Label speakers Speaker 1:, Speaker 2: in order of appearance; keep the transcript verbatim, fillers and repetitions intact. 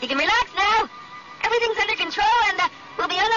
Speaker 1: You can relax now. Everything's under control, and uh, we'll be under